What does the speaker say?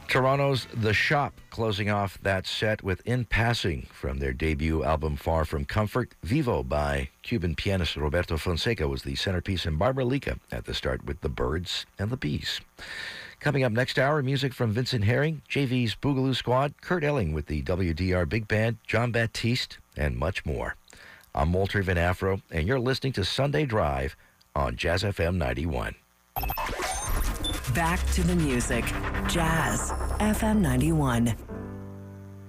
Toronto's The Shop closing off that set with In Passing from their debut album Far From Comfort. Vivo by Cuban pianist Roberto Fonseca was the centerpiece, and Barbara Lica at the start with The Birds and the Bees. Coming up next hour, music from Vincent Herring, JV's Boogaloo Squad, Kurt Elling with the WDR Big Band, John Baptiste, and much more. I'm Walter Van Afro, and you're listening to Sunday Drive on Jazz FM 91. Back to the music. Jazz FM 91.